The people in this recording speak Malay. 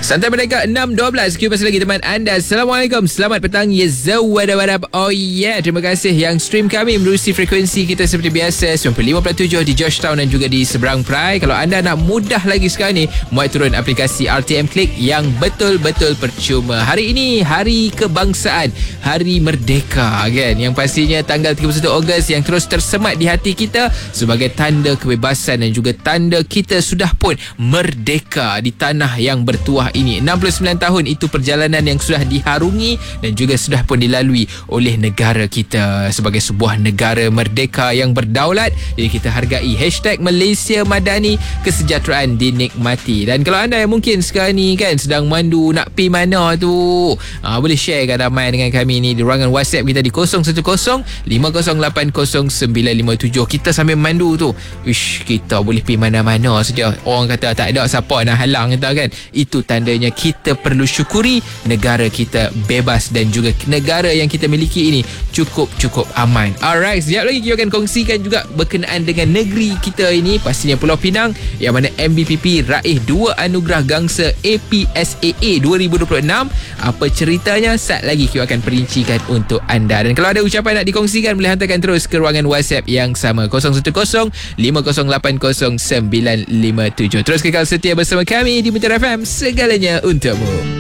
Santai Merdeka 6.12. Kita masih lagi teman anda. Assalamualaikum. Selamat petang. Yazzawadab. Oh yeah. Terima kasih yang stream kami menerusi frekuensi kita seperti biasa 95.7 di Georgetown dan juga di seberang Perai. Kalau anda nak mudah lagi sekarang ni, muat turun aplikasi RTM Click yang betul-betul percuma. Hari ini Hari Kebangsaan, Hari Merdeka kan, yang pastinya tanggal 31 Ogos yang terus tersemat di hati kita sebagai tanda kebebasan dan juga tanda kita sudah pun merdeka di tanah yang bertuah ini. 69 tahun itu perjalanan yang sudah diharungi dan juga sudah pun dilalui oleh negara kita sebagai sebuah negara merdeka yang berdaulat. Jadi kita hargai #Malaysia Madani, kesejahteraan dinikmati. Dan kalau anda yang mungkin sekarang ni kan sedang mandu nak pi mana tu, boleh sharekan ramai dengan kami ni di ruangan WhatsApp kita di 0105080957. Kita sambil mandu tu, kita boleh pi mana-mana saja. Orang kata tak ada siapa nak halang kita kan. Itu tandanya kita perlu syukuri negara kita bebas dan juga negara yang kita miliki ini cukup aman. Alright, sekejap lagi kita akan kongsikan juga berkenaan dengan negeri kita ini, pastinya Pulau Pinang, yang mana MBPP raih 2 anugerah gangsa APSAA 2026. Apa ceritanya? Sat lagi kita akan perincikan untuk anda. Dan kalau ada ucapan nak dikongsikan, boleh hantarkan terus ke ruangan WhatsApp yang sama 0105080957. Terus kekal setia bersama kami di Mutiara FM, segalanya untukmu.